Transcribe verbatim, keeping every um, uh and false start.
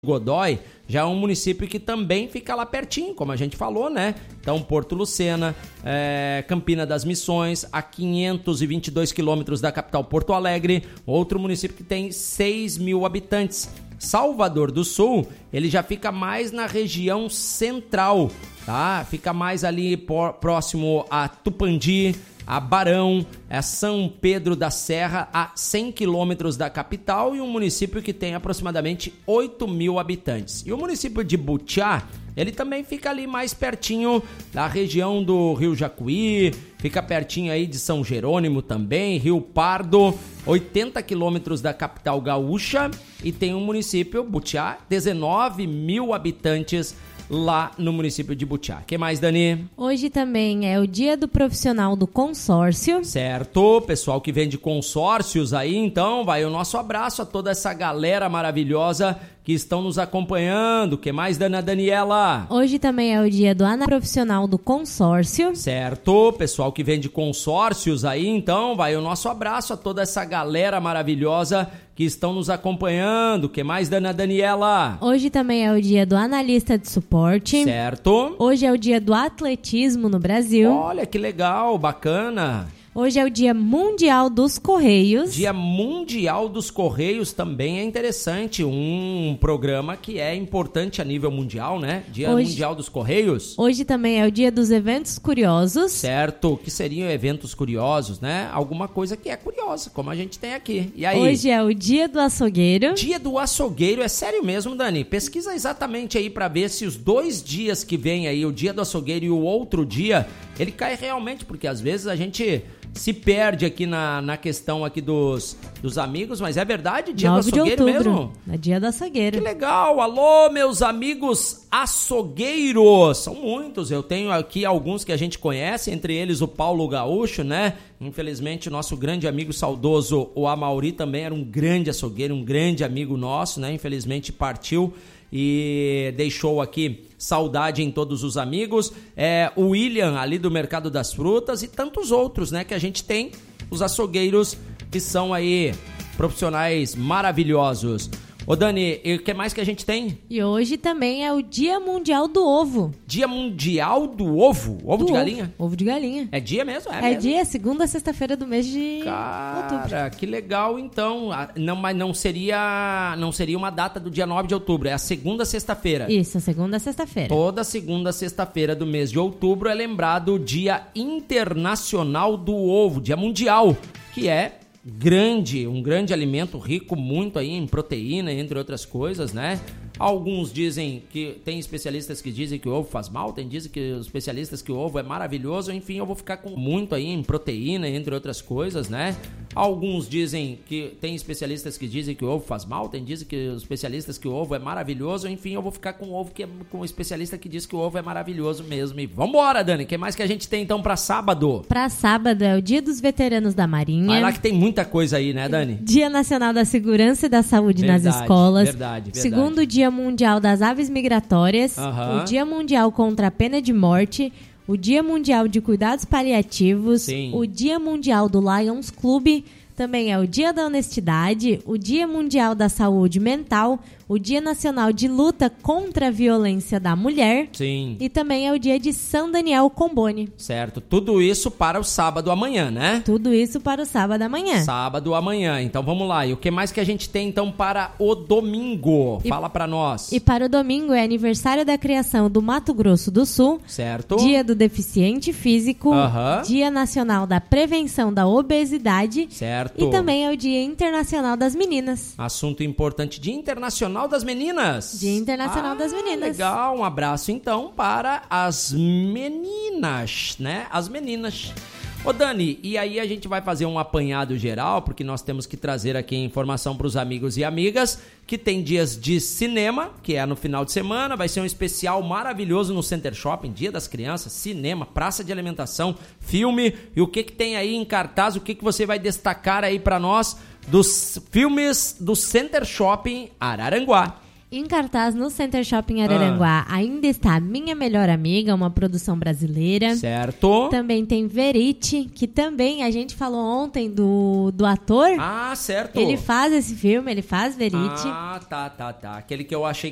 Godói já é um município que também fica lá pertinho, como a gente falou, né? Então, Porto Lucena, é, Campina das Missões, a quinhentos e vinte e dois quilômetros da capital Porto Alegre, outro município que tem seis mil habitantes. Salvador do Sul, ele já fica mais na região central, tá? Fica mais ali por, próximo a Tupandi, a Barão, é São Pedro da Serra, a cem quilômetros da capital, e um município que tem aproximadamente oito mil habitantes. E o município de Butiá, ele também fica ali mais pertinho da região do Rio Jacuí, fica pertinho aí de São Jerônimo também, Rio Pardo, oitenta quilômetros da capital gaúcha, e tem um município, Butiá, dezenove mil habitantes, lá no município de Butiá. O que mais, Dani? Hoje também é o dia do profissional do consórcio. Certo, pessoal que vende consórcios aí, então vai o nosso abraço a toda essa galera maravilhosa que estão nos acompanhando. O que mais, Dana Daniela? Hoje também é o dia do ana profissional do consórcio. Certo, pessoal que vende consórcios aí, então vai o nosso abraço a toda essa galera maravilhosa que estão nos acompanhando. O que mais, Dana Daniela? Hoje também é o dia do analista de suporte. Certo. Hoje é o dia do atletismo no Brasil. Olha que legal, bacana. Hoje é o Dia Mundial dos Correios. Dia Mundial dos Correios também é interessante, um programa que é importante a nível mundial, né? Dia Hoje, Mundial dos Correios. Hoje também é o Dia dos Eventos Curiosos. Certo, que seriam eventos curiosos, né? Alguma coisa que é curiosa, como a gente tem aqui. E aí? Hoje é o Dia do Açougueiro. Dia do Açougueiro, é sério mesmo, Dani? Pesquisa exatamente aí pra ver se os dois dias que vem aí, o Dia do Açougueiro e o outro dia, ele cai realmente, porque às vezes a gente se perde aqui na, na questão aqui dos, dos amigos, mas é verdade, dia do açougueiro mesmo? É dia do açougueiro. Que legal! Alô, meus amigos açougueiros! São muitos, eu tenho aqui alguns que a gente conhece, entre eles o Paulo Gaúcho, né? Infelizmente o nosso grande amigo saudoso, o Amauri, também era um grande açougueiro, um grande amigo nosso, né? Infelizmente partiu e deixou aqui saudade em todos os amigos, é, o William ali do Mercado das Frutas e tantos outros, né, que a gente tem, os açougueiros que são aí profissionais maravilhosos. Ô Dani, o que mais que a gente tem? E hoje também é o Dia Mundial do Ovo. Dia Mundial do Ovo? Ovo do de ovo. galinha? Ovo de galinha. É dia mesmo? É, é mesmo. dia, segunda a sexta-feira do mês de Cara, outubro. que legal então. Não, mas não seria, não seria uma data do dia nove de outubro, é a segunda sexta-feira. Isso, a segunda a sexta-feira. Toda segunda sexta-feira do mês de outubro é lembrado o Dia Internacional do Ovo, Dia Mundial, que é grande, um grande alimento rico muito aí em proteína, entre outras coisas, né? Alguns dizem que, tem especialistas que dizem que o ovo faz mal, tem dizem que os especialistas que o ovo é maravilhoso, enfim, eu vou ficar com muito aí em proteína, entre outras coisas, né? Alguns dizem que, tem especialistas que dizem que o ovo faz mal, tem dizem que os especialistas que o ovo é maravilhoso, enfim, eu vou ficar com o ovo que é com o especialista que diz que o ovo é maravilhoso mesmo. E vambora, Dani, o que mais que a gente tem então pra sábado? Pra sábado é o Dia dos Veteranos da Marinha. Vai lá que tem muita coisa aí, né, Dani? Dia Nacional da Segurança e da Saúde verdade, nas escolas. Verdade, verdade. Segundo Dia Mundial das Aves Migratórias. Uhum. O Dia Mundial contra a Pena de Morte. O Dia Mundial de Cuidados Paliativos. Sim. O Dia Mundial do Lions Club. Também é o Dia da Honestidade. O Dia Mundial da Saúde Mental. O Dia Nacional de Luta contra a Violência da Mulher. Sim. E também é o dia de São Daniel Comboni. Certo. Tudo isso para o sábado amanhã, né? Tudo isso para o sábado amanhã. Sábado amanhã. Então vamos lá. E o que mais que a gente tem então para o domingo? E, Fala para nós. E para o domingo é aniversário da criação do Mato Grosso do Sul. Certo. Dia do Deficiente Físico. Uhum. Dia Nacional da Prevenção da Obesidade. Certo. E também é o Dia Internacional das Meninas. Assunto importante. Dia Internacional das Meninas. Dia Internacional ah, das Meninas. Legal, um abraço então para as meninas, né? As meninas. Ô Dani, e aí a gente vai fazer um apanhado geral, porque nós temos que trazer aqui informação para os amigos e amigas, que tem dias de cinema, que é no final de semana, vai ser um especial maravilhoso no Center Shopping, Dia das Crianças, cinema, praça de alimentação, filme, e o que que tem aí em cartaz, o que que você vai destacar aí para nós dos filmes do Center Shopping Araranguá. Em cartaz no Center Shopping Araranguá ah. ainda está Minha Melhor Amiga, uma produção brasileira. Certo. Também tem Verite, que também a gente falou ontem do, do ator. Ah, certo. Ele faz esse filme, ele faz Verite. Ah, tá, tá, tá. Aquele que eu achei